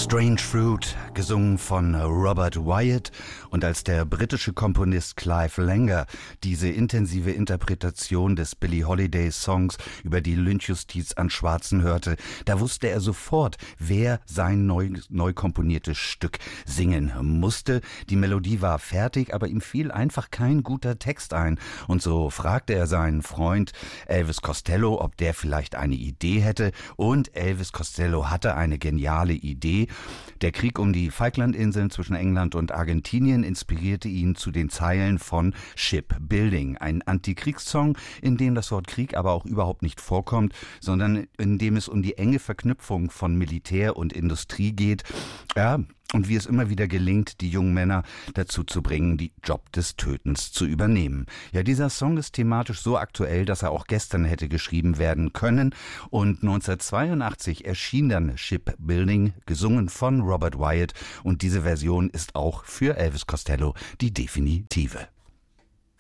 Strange Fruit, gesungen von Robert Wyatt, und als der britische Komponist Clive Langer diese intensive Interpretation des Billie Holiday-Songs über die Lynchjustiz an Schwarzen hörte, da wusste er sofort, wer sein neu komponiertes Stück singen musste. Die Melodie war fertig, aber ihm fiel einfach kein guter Text ein, und so fragte er seinen Freund Elvis Costello, ob der vielleicht eine Idee hätte, und Elvis Costello hatte eine geniale Idee. Der Krieg um die Falklandinseln zwischen England und Argentinien inspirierte ihn zu den Zeilen von Shipbuilding, ein Antikriegssong, in dem das Wort Krieg aber auch überhaupt nicht vorkommt, sondern in dem es um die enge Verknüpfung von Militär und Industrie geht. Ja, und wie es immer wieder gelingt, die jungen Männer dazu zu bringen, die Job des Tötens zu übernehmen. Ja, dieser Song ist thematisch so aktuell, dass er auch gestern hätte geschrieben werden können. Und 1982 erschien dann Shipbuilding, gesungen von Robert Wyatt. Und diese Version ist auch für Elvis Costello die definitive.